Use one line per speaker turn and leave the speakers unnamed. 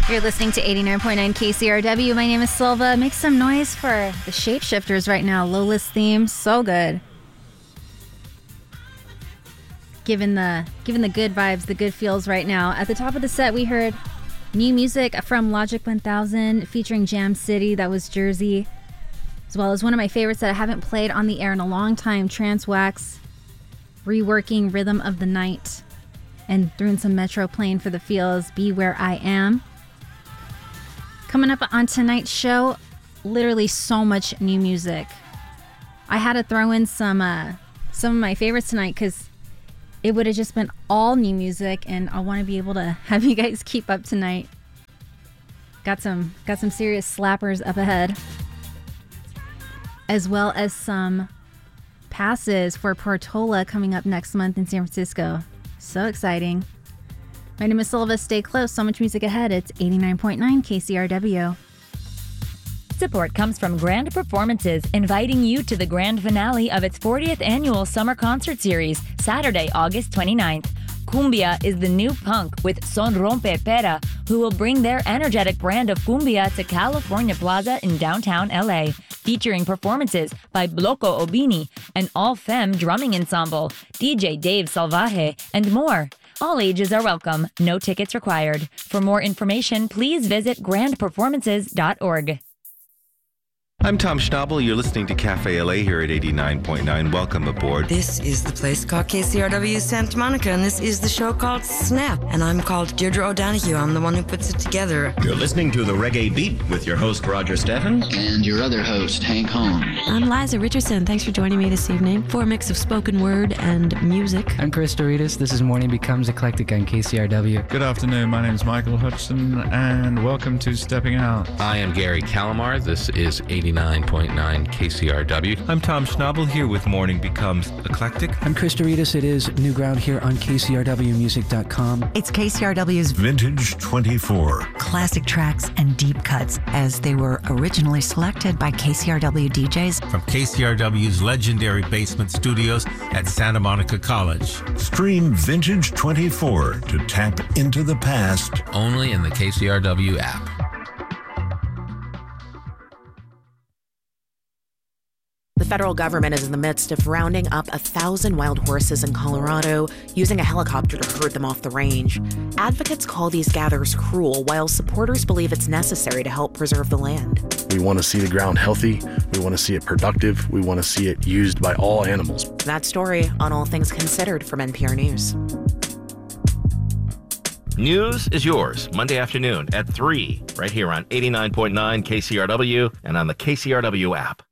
You're listening to 89.9 KCRW. My name is Silva. Make some noise for the Shapeshifters right now. Lola's theme, so good. Giving the good vibes, the good feels right now. At the top of the set, we heard new music from Logic 1000 featuring Jam City. That was Jersey. As well as one of my favorites that I haven't played on the air in a long time, Trance Wax, reworking Rhythm of the Night, and threw in some Metro playing for the feels, Be Where I Am. Coming up on tonight's show, literally so much new music. I had to throw in some of my favorites tonight because it would have just been all new music, and I want to be able to have you guys keep up tonight. Got some serious slappers up ahead, as well as some passes for Portola coming up next month in San Francisco. So exciting. My name is Silva. Stay close. So much music ahead. It's 89.9 KCRW.
Support comes from Grand Performances, inviting you to the grand finale of its 40th annual summer concert series, Saturday, August 29th. Cumbia is the new punk with Son Rompe Pera, who will bring their energetic brand of cumbia to California Plaza in downtown LA, featuring performances by Bloco Obini, an all-femme drumming ensemble, DJ Dave Salvaje, and more. All ages are welcome, no tickets required. For more information, please visit grandperformances.org.
I'm Tom Schnabel. You're listening to Cafe LA here at 89.9. Welcome aboard.
This is the place called KCRW Santa Monica, and this is the show called Snap. And I'm called Deirdre O'Donoghue. I'm the one who puts it together.
You're listening to The Reggae Beat with your host, Roger Steffens.
And your other host, Hank Holmes.
I'm Liza Richardson. Thanks for joining me this evening for a mix of spoken word and music.
I'm Chris Doritas. This is Morning Becomes Eclectic on KCRW.
Good afternoon. My name is Michael Hudson, and welcome to Stepping Out.
I am Gary Calamar. This is 89.9 KCRW.
I'm Tom Schnabel here with Morning Becomes Eclectic.
I'm Chris Doritas. It is New Ground here on KCRWmusic.com.
It's KCRW's
Vintage 24.
Classic tracks and deep cuts as they were originally selected by KCRW DJs.
From KCRW's legendary basement studios at Santa Monica College. Stream Vintage 24 to tap into the past.
Only in the KCRW app.
The federal government is in the midst of rounding up 1,000 wild horses in Colorado, using a helicopter to herd them off the range. Advocates call these gathers cruel, while supporters believe it's necessary to help preserve the land.
We want to see the ground healthy. We want to see it productive. We want to see it used by all animals.
That story on All Things Considered from NPR News.
News is yours, Monday afternoon at 3, right here on 89.9 KCRW and on the KCRW app.